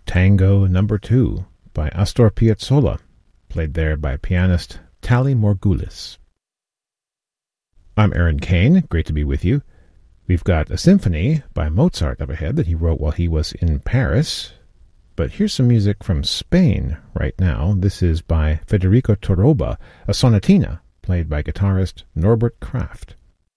Tango No. 2 by Astor Piazzolla, played there by pianist Tally Morgulis. I'm Aaron Kane, great to be with you. We've got a symphony by Mozart up ahead that he wrote while he was in Paris. But here's some music from Spain right now. This is by Federico Torroba, a sonatina played by guitarist Norbert Kraft.